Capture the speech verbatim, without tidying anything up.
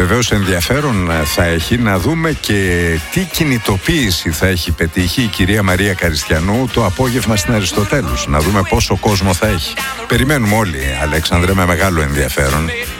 Βεβαίως ενδιαφέρον θα έχει να δούμε και τι κινητοποίηση θα έχει πετύχει η κυρία Μαρία Καριστιανού το απόγευμα στην Αριστοτέλους. Να δούμε πόσο κόσμο θα έχει. Περιμένουμε όλοι, Αλέξανδρε, με μεγάλο ενδιαφέρον.